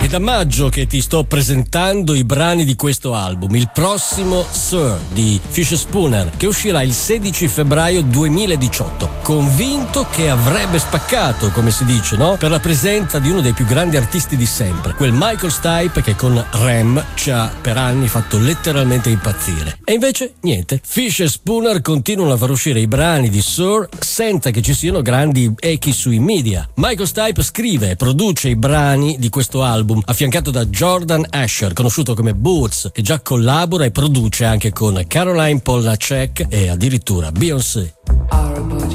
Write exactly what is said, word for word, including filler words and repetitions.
È da maggio che ti sto presentando i brani di questo album, il prossimo Sir di Fish Spooner, che uscirà il sedici febbraio duemiladiciotto. Convinto che avrebbe spaccato, come si dice, no? Per la presenza di uno dei più grandi artisti di sempre, quel Michael Stipe che con Rem ci ha per anni fatto letteralmente impazzire. E invece niente, Fish Spooner continuano a far uscire i brani di Sir senza che ci siano grandi echi sui media. Michael Stipe scrive e produce i brani di questo album, affiancato da Jordan Asher, conosciuto come Boots, che già collabora e produce anche con Caroline Polachek e addirittura Beyoncé. Our